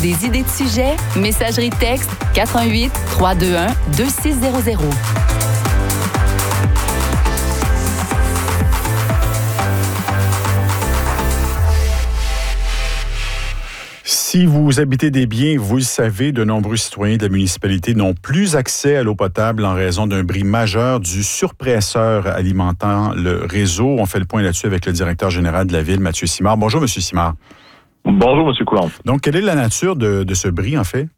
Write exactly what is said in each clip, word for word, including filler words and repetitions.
Des idées de sujets? Messagerie texte quatre un huit, trois deux un, deux six zéro zéro. Si vous habitez des biens, vous le savez, de nombreux citoyens de la municipalité n'ont plus accès à l'eau potable en raison d'un bris majeur du surpresseur alimentant le réseau. On fait le point là-dessus avec le directeur général de la ville, Mathieu Simard. Bonjour, M. Simard. Bonjour, M. Coulombe. Donc, quelle est la nature de, de ce bris, en fait?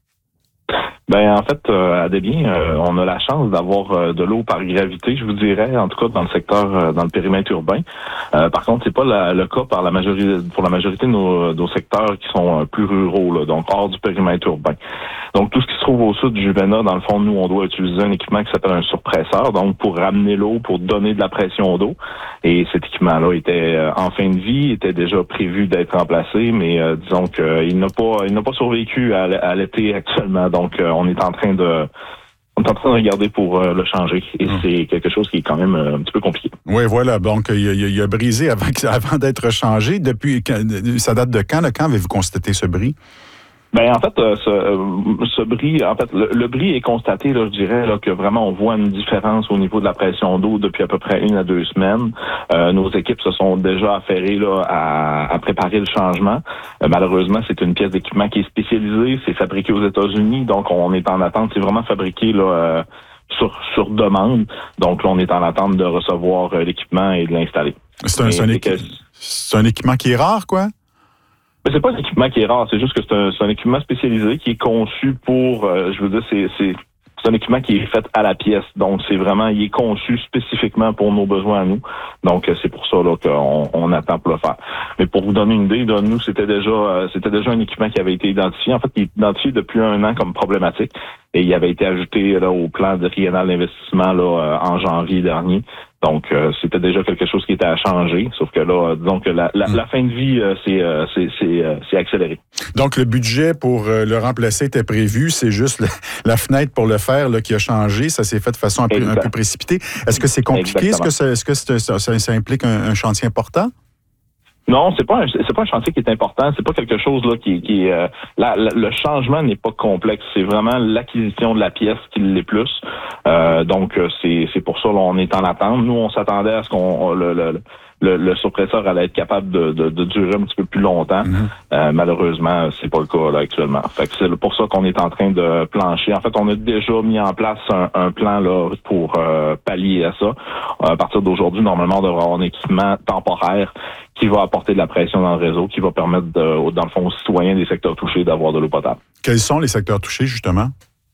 Ben en fait, euh, à Desbiens, euh, on a la chance d'avoir euh, de l'eau par gravité, je vous dirais, en tout cas dans le secteur, euh, dans le périmètre urbain. Euh, par contre, c'est pas la, le cas par la majorité, pour la majorité de nos, de nos secteurs qui sont euh, plus ruraux, là, donc hors du périmètre urbain. Donc tout ce qui se trouve au sud du Juvénat, dans le fond, nous, on doit utiliser un équipement qui s'appelle un surpresseur, donc pour ramener l'eau, pour donner de la pression d'eau. Et cet équipement-là était euh, en fin de vie, était déjà prévu d'être remplacé, mais euh, disons qu'il n'a pas, il n'a pas survécu à, à l'été actuellement. Donc euh, on est en train de on est en train de regarder pour euh, le changer. Et mmh. c'est quelque chose qui est quand même euh, un petit peu compliqué. Oui, voilà. Donc, il a, il a brisé avant, avant d'être changé. Depuis, ça date de quand? Là, quand avez-vous constaté ce bris? Ben en fait, euh, ce, euh, ce bris, en fait, le, le bris est constaté, là, je dirais, là, que vraiment on voit une différence au niveau de la pression d'eau depuis à peu près une à deux semaines. Euh, nos équipes se sont déjà affairées là à, à préparer le changement. Euh, malheureusement, c'est une pièce d'équipement qui est spécialisée, c'est fabriqué aux États-Unis, donc on est en attente. C'est vraiment fabriqué là. Euh, Sur, sur demande. Donc là, on est en attente de recevoir euh, l'équipement et de l'installer. C'est un, c'est, un équ... c'est un équipement qui est rare, quoi? Mais c'est pas un équipement qui est rare, c'est juste que c'est un, c'est un équipement spécialisé qui est conçu pour, euh, je veux dire, c'est, c'est, c'est un équipement qui est fait à la pièce. Donc, c'est vraiment, il est conçu spécifiquement pour nos besoins à nous. Donc, c'est pour ça là qu'on on attend pour le faire. Mais pour vous donner une idée, là, nous, c'était déjà, euh, c'était déjà un équipement qui avait été identifié. En fait, il est identifié depuis un an comme problématique. Et il avait été ajouté là au plan de triennal d'investissement là euh, en janvier dernier. Donc, euh, c'était déjà quelque chose qui était à changer. Sauf que là, euh, disons que la, la, la fin de vie, euh, c'est, euh, c'est, c'est, euh, c'est accéléré. Donc, le budget pour euh, le remplacer était prévu. C'est juste le, la fenêtre pour le faire là, qui a changé. Ça s'est fait de façon un peu, un peu précipitée. Est-ce que c'est compliqué? Exactement. Est-ce que, ça, est-ce que c'est, ça, ça, ça implique un, un chantier important? Non, c'est pas un, c'est pas un chantier qui est important. C'est pas quelque chose là qui, qui euh, la, la, le changement n'est pas complexe. C'est vraiment l'acquisition de la pièce qui l'est plus. Euh, donc c'est, c'est pour ça là, on est en attente. Nous, on s'attendait à ce qu'on le, le, le, le surpresseur allait être capable de, de, de durer un petit peu plus longtemps. Mm-hmm. Euh, malheureusement, c'est pas le cas là actuellement. Fait que c'est pour ça qu'on est en train de plancher. En fait, on a déjà mis en place un, un plan là pour euh, pallier à ça. À partir d'aujourd'hui, normalement, on devrait avoir un équipement temporaire qui va apporter de la pression dans le réseau, qui va permettre, de, dans le fond, aux citoyens des secteurs touchés d'avoir de l'eau potable. Quels sont les secteurs touchés, justement?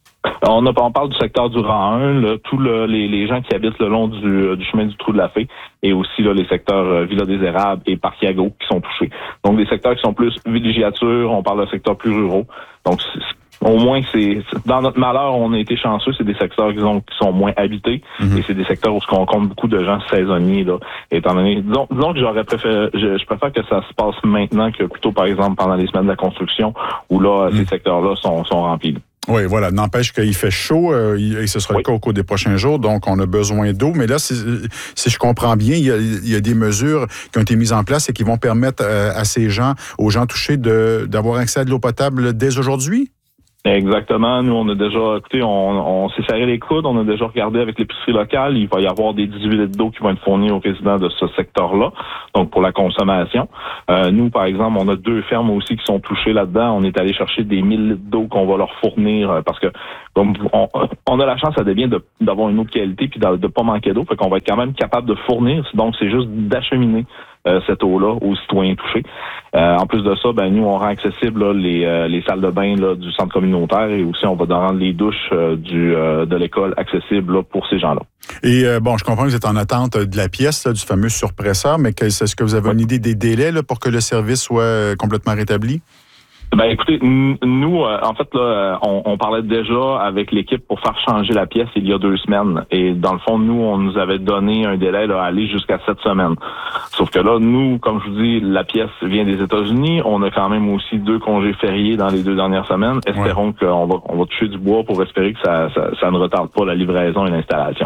On, a, on parle du secteur du rang un, là, tous le, les, les gens qui habitent le long du, du chemin du Trou de la Fée, et aussi là, les secteurs euh, Villa des Érables et Parc Yago qui sont touchés. Donc, des secteurs qui sont plus villégiature, on parle de secteurs plus ruraux. Donc, c'est, au moins, c'est dans notre malheur, on a été chanceux, c'est des secteurs qui sont, qui sont moins habités, mm-hmm. et c'est des secteurs où on rencontre beaucoup de gens saisonniers, là, étant donné, disons, disons que j'aurais préféré, je, je préfère que ça se passe maintenant que plutôt, par exemple, pendant les semaines de la construction, où là, mm-hmm. ces secteurs-là sont, sont remplis. Oui, voilà. N'empêche qu'il fait chaud, euh, et ce sera oui. le cas au cours des prochains jours, donc on a besoin d'eau. Mais là, si, si je comprends bien, il y, a, il y a des mesures qui ont été mises en place et qui vont permettre euh, à ces gens, aux gens touchés, de, d'avoir accès à de l'eau potable dès aujourd'hui? Exactement. Nous, on a déjà, écoutez, on, on s'est serré les coudes, on a déjà regardé avec l'épicerie locale. Il va y avoir des dix-huit litres d'eau qui vont être fournis aux résidents de ce secteur-là, donc pour la consommation. Euh, nous, par exemple, on a deux fermes aussi qui sont touchées là-dedans. On est allé chercher des mille litres d'eau qu'on va leur fournir parce que comme on, on a la chance à Desbiens de, d'avoir une eau de qualité puis de ne pas manquer d'eau, fait qu'on va être quand même capable de fournir. Donc, c'est juste d'acheminer Euh, cette eau-là aux citoyens touchés. Euh, en plus de ça, ben nous, on rend accessible là, les, euh, les salles de bain là, du centre communautaire et aussi on va rendre les douches euh, du, euh, de l'école accessibles là, pour ces gens-là. Et euh, bon, je comprends que vous êtes en attente de la pièce, là, du fameux surpresseur, mais est-ce que vous avez oui. une idée des délais là, pour que le service soit complètement rétabli? Ben écoutez, nous, euh, en fait, là, on, on parlait déjà avec l'équipe pour faire changer la pièce il y a deux semaines. Et dans le fond, nous, on nous avait donné un délai là, à aller jusqu'à sept semaines. Sauf que là, nous, comme je vous dis, la pièce vient des États-Unis. On a quand même aussi deux congés fériés dans les deux dernières semaines. Espérons ouais. qu'on va, on va toucher du bois pour espérer que ça, ça, ça ne retarde pas la livraison et l'installation.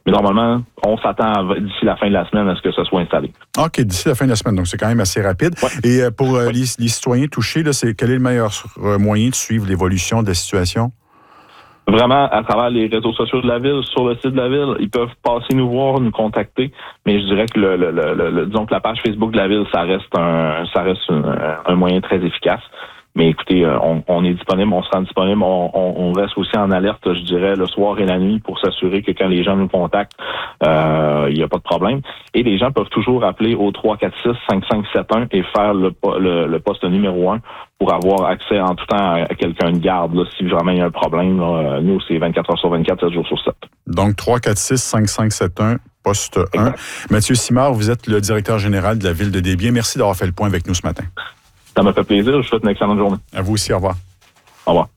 Mais normalement, on s'attend à, d'ici la fin de la semaine à ce que ce soit installé. OK, d'ici la fin de la semaine, donc c'est quand même assez rapide. Ouais. Et euh, pour euh, ouais. les, les citoyens touchés, là, c'est, quel est le meilleur moyen de suivre l'évolution de la situation? Vraiment, à travers les réseaux sociaux de la ville, sur le site de la ville, ils peuvent passer nous voir, nous contacter. Mais je dirais que le, le, le, le disons que la page Facebook de la ville, ça reste un, ça reste un, un moyen très efficace. Mais écoutez, on, on est disponible, on se rend disponible, on, on, on reste aussi en alerte, je dirais, le soir et la nuit pour s'assurer que quand les gens nous contactent, euh, il n'y a pas de problème. Et les gens peuvent toujours appeler au trois quatre six cinq cinq sept un et faire le, le, le poste numéro un pour avoir accès en tout temps à quelqu'un de garde. Là, si vraiment il y a un problème, là, nous, c'est vingt-quatre heures sur vingt-quatre, sept jours sur sept. Donc, trois quatre six cinq cinq sept un, poste un. Exact. Mathieu Simard, vous êtes le directeur général de la Ville de Desbiens. Merci d'avoir fait le point avec nous ce matin. Ça m'a fait plaisir. Je vous souhaite une excellente journée. À vous aussi, au revoir. Au revoir.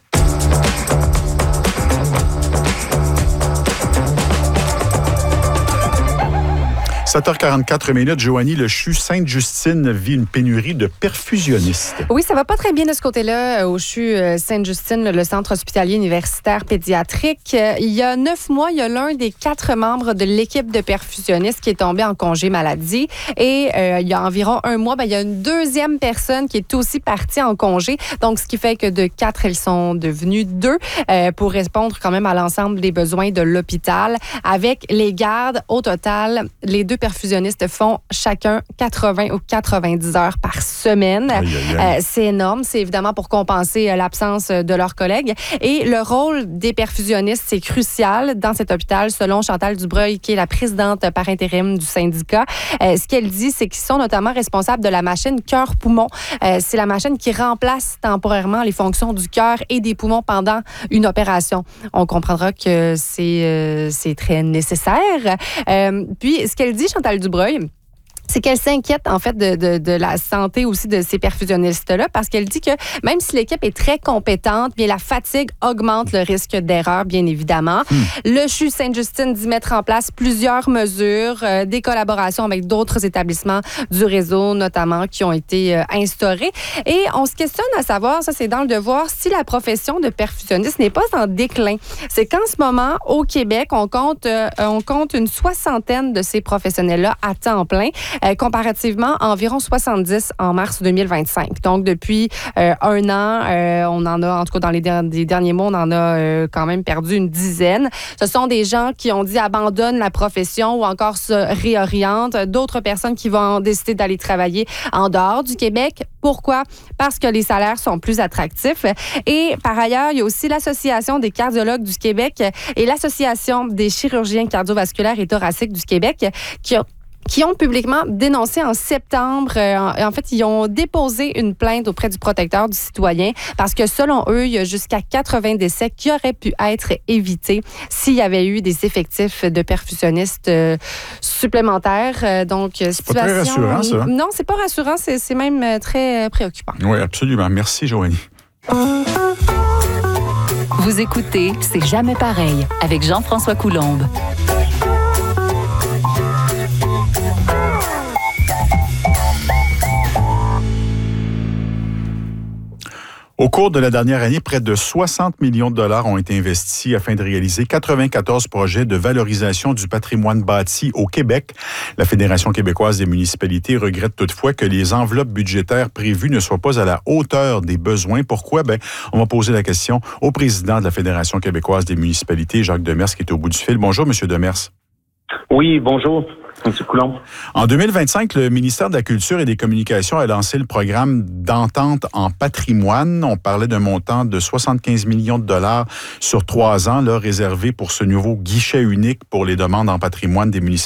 sept heures quarante-quatre minutes, Joanie, le C H U Sainte-Justine vit une pénurie de perfusionnistes. Oui, ça va pas très bien de ce côté-là au C H U Sainte-Justine, le centre hospitalier universitaire pédiatrique. Il y a neuf mois, il y a l'un des quatre membres de l'équipe de perfusionnistes qui est tombé en congé maladie. Et euh, il y a environ un mois, ben, il y a une deuxième personne qui est aussi partie en congé. Donc, ce qui fait que de quatre, elles sont devenues deux euh, pour répondre quand même à l'ensemble des besoins de l'hôpital. Avec les gardes, au total, les deux perfusionnistes font chacun quatre-vingts ou quatre-vingt-dix heures par semaine. Aïe, aïe, aïe. Euh, c'est énorme. C'est évidemment pour compenser euh, l'absence de leurs collègues. Et le rôle des perfusionnistes, c'est crucial dans cet hôpital, selon Chantal Dubreuil, qui est la présidente par intérim du syndicat. Euh, ce qu'elle dit, c'est qu'ils sont notamment responsables de la machine cœur-poumon. Euh, c'est la machine qui remplace temporairement les fonctions du cœur et des poumons pendant une opération. On comprendra que c'est, euh, c'est très nécessaire. Euh, puis, ce qu'elle dit, Chantal Dubreuil, c'est qu'elle s'inquiète, en fait, de, de, de la santé aussi de ces perfusionnistes-là, parce qu'elle dit que même si l'équipe est très compétente, bien, la fatigue augmente le risque d'erreur, bien évidemment. Mmh. Le C H U Sainte-Justine dit mettre en place plusieurs mesures, euh, des collaborations avec d'autres établissements du réseau, notamment, qui ont été euh, instaurés. Et on se questionne à savoir, ça, c'est dans le devoir, si la profession de perfusionniste n'est pas en déclin. C'est qu'en ce moment, au Québec, on compte, euh, on compte une soixantaine de ces professionnels-là à temps plein. Euh, comparativement, environ soixante-dix en mars deux mille vingt-cinq. Donc, depuis euh, un an, euh, on en a, en tout cas dans les, der- les derniers mois, on en a euh, quand même perdu une dizaine. Ce sont des gens qui ont dit abandonnent la profession ou encore se réorientent. D'autres personnes qui vont décider d'aller travailler en dehors du Québec. Pourquoi? Parce que les salaires sont plus attractifs. Et par ailleurs, il y a aussi l'Association des cardiologues du Québec et l'Association des chirurgiens cardiovasculaires et thoraciques du Québec qui ont qui ont publiquement dénoncé en septembre, euh, en, en fait, ils ont déposé une plainte auprès du protecteur du citoyen parce que, selon eux, il y a jusqu'à quatre-vingts décès qui auraient pu être évités s'il y avait eu des effectifs de perfusionnistes euh, supplémentaires. Euh, donc, c'est situation, pas très rassurant, ça. Non, c'est pas rassurant, c'est, c'est même très préoccupant. Oui, absolument. Merci, Joanie. Vous écoutez C'est jamais pareil avec Jean-François Coulombe. Au cours de la dernière année, près de soixante millions de dollars ont été investis afin de réaliser quatre-vingt-quatorze projets de valorisation du patrimoine bâti au Québec. La Fédération québécoise des municipalités regrette toutefois que les enveloppes budgétaires prévues ne soient pas à la hauteur des besoins. Pourquoi? Ben, on va poser la question au président de la Fédération québécoise des municipalités, Jacques Demers, qui est au bout du fil. Bonjour, Monsieur Demers. Oui, bonjour, M. Coulombe. En deux mille vingt-cinq, le ministère de la Culture et des Communications a lancé le programme d'entente en patrimoine. On parlait d'un montant de soixante-quinze millions de dollars sur trois ans, là, réservé pour ce nouveau guichet unique pour les demandes en patrimoine des municipalités.